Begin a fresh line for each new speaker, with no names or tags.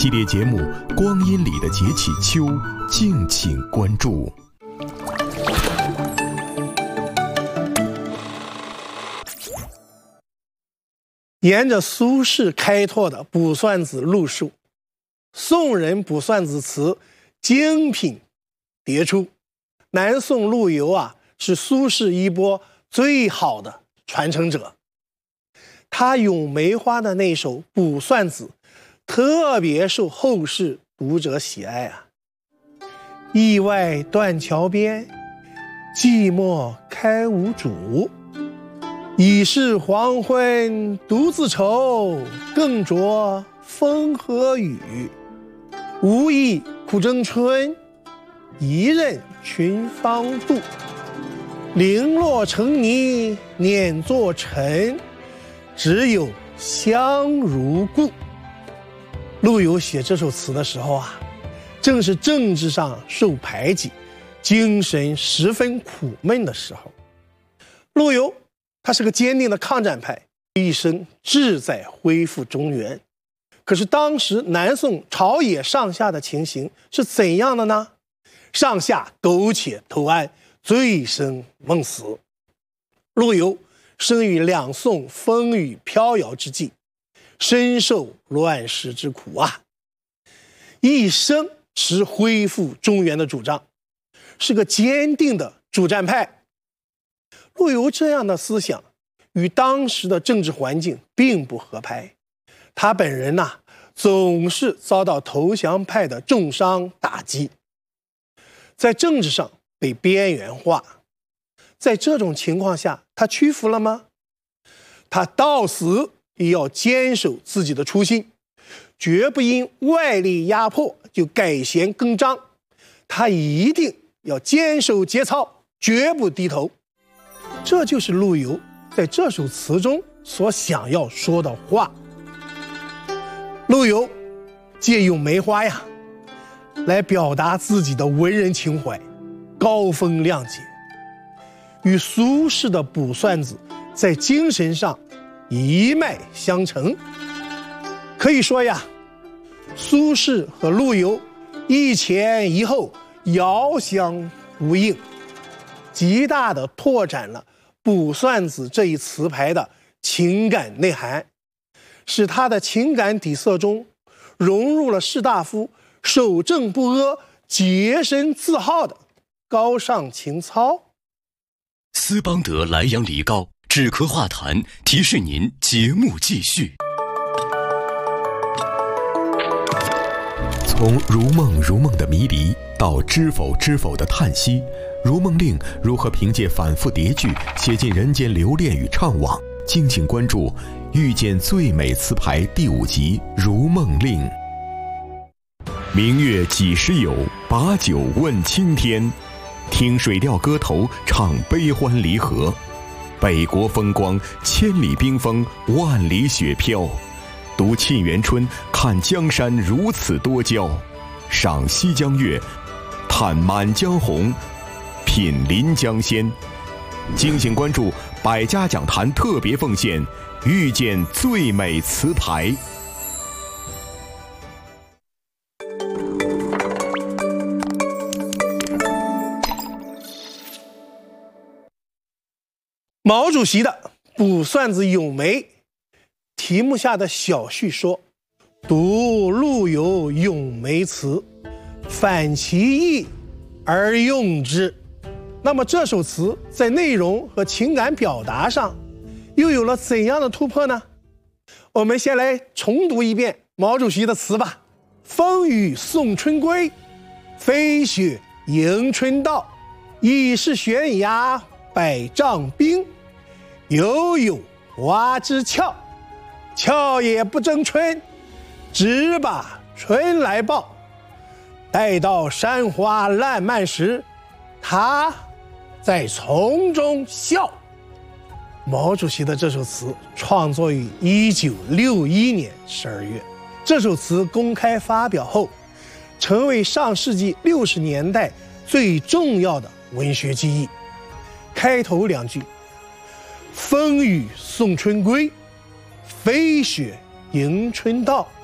系列节目《光阴里的节气秋》，敬请关注。
沿着苏轼开拓的卜算子路数，宋人卜算子词精品迭出。南宋陆游是苏轼衣钵最好的传承者。他咏梅花的那首《卜算子》特别受后世读者喜爱驿外断桥边，寂寞开无主。已是黄昏独自愁，更着风和雨。无意苦争春，一任群芳妒。零落成泥碾作尘，只有香如故。陆游写这首词的时候正是政治上受排挤，精神十分苦闷的时候。陆游他是个坚定的抗战派，一生志在恢复中原。可是当时南宋朝野上下的情形是怎样的呢？上下苟且偷安，醉生梦死。陆游生于两宋风雨飘摇之际，深受乱世之苦一生持恢复中原的主张，是个坚定的主战派。陆游这样的思想与当时的政治环境并不合拍，他本人总是遭到投降派的重伤打击，在政治上被边缘化。在这种情况下，他屈服了吗？他到死也要坚守自己的初心，绝不因外力压迫就改弦更张。他一定要坚守节操，绝不低头。这就是陆游在这首词中所想要说的话。陆游借咏梅花来表达自己的文人情怀，高风亮节，与苏轼的卜算子在精神上一脉相承。可以说苏轼和陆游一前一后，遥相呼应，极大地拓展了卜算子这一词牌的情感内涵，使他的情感底色中融入了士大夫守正不阿、洁身自好的高尚情操。
斯邦德莱阳梨膏止咳化痰，提示您节目继续。
从如梦的迷离到知否的叹息，如梦令如何凭借反复叠句写进人间留恋与怅惘？敬请关注《遇见最美词牌》第5集《如梦令》。明月几时有？把酒问青天。听水调歌头，唱悲欢离合。北国风光，千里冰封，万里雪飘。读沁园春，看江山如此多娇。赏西江月，叹满江红，品临江仙。敬请关注百家讲坛特别奉献，遇见最美词牌。
毛主席的《卜算子·咏梅》题目下的小序说：读陆游咏梅词，反其意而用之。那么这首词在内容和情感表达上又有了怎样的突破呢？我们先来重读一遍毛主席的词吧。风雨送春归，飞雪迎春到。已是悬崖百丈冰，犹有花枝俏。俏也不争春，只把春来报。待到山花烂漫时，他在丛中笑。毛主席的这首词创作于1961年12月，这首词公开发表后，成为上世纪60年代最重要的文学记忆。开头2句：风雨送春归，飞雪迎春到。